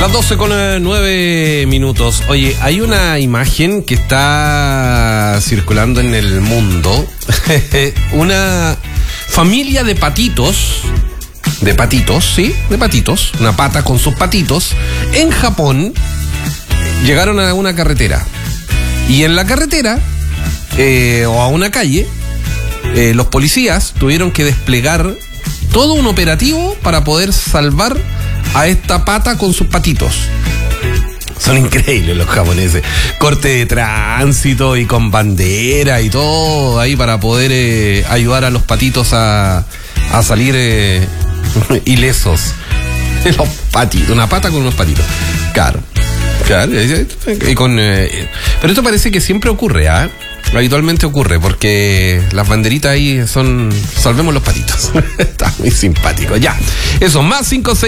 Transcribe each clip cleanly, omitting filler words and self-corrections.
Las 12:09. Oye, hay una imagen que está circulando en el mundo. Una familia de patitos, ¿sí? De patitos, una pata con sus patitos. En Japón llegaron a una carretera. Y en la carretera, o a una calle, los policías tuvieron que desplegar todo un operativo para poder salvar a esta pata con sus patitos. Son increíbles los japoneses. Corte de tránsito y con bandera y todo ahí para poder ayudar a los patitos a salir ilesos. Los patitos, una pata con unos patitos. Claro. Y pero esto parece que siempre ocurre, ¿ah? Habitualmente ocurre, porque las banderitas ahí son salvemos los patitos. Está muy simpático. Ya, eso, más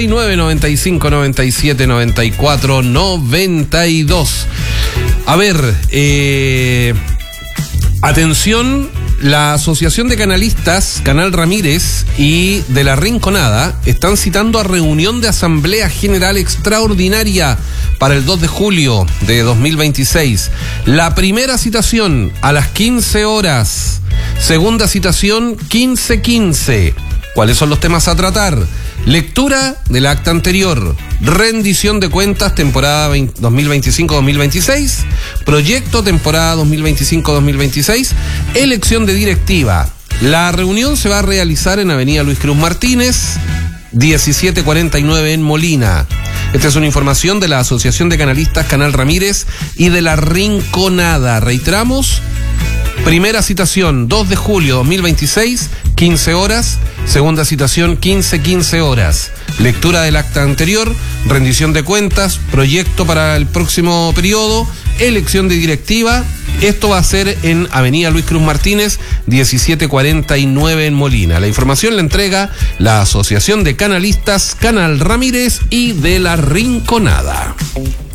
569-95-97-94-92. A ver, atención, la Asociación de Canalistas, Canal Ramírez y de La Rinconada están citando a reunión de Asamblea General Extraordinaria para el 2 de julio de 2026. La primera citación a las 15 horas. Segunda citación 15:15. ¿Cuáles son los temas a tratar? Lectura del acta anterior, rendición de cuentas temporada 2025-2026, proyecto temporada 2025-2026, elección de directiva. La reunión se va a realizar en Avenida Luis Cruz Martínez, 1749 en Molina. Esta es una información de la Asociación de Canalistas Canal Ramírez y de La Rinconada. Reiteramos, primera citación 2 de julio 2026, 15 horas. Segunda citación 15:15 horas. Lectura del acta anterior, rendición de cuentas, proyecto para el próximo periodo, elección de directiva. Esto va a ser en Avenida Luis Cruz Martínez, 1749 en Molina. La información la entrega la Asociación de Canalistas Canal Ramírez y de La Rinconada.